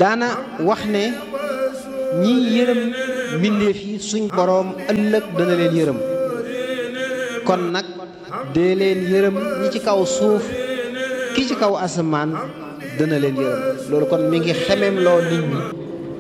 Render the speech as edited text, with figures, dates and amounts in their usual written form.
daana wax ne ñi yërëm mbindeef yi suñ boroom ëllëg dana leen yërëm kon nag dee leen yërëm ñi ci kaw suuf ki ci kaw asamaan dana leen yërëm loolu kon mi ngi xemem loo nit ñi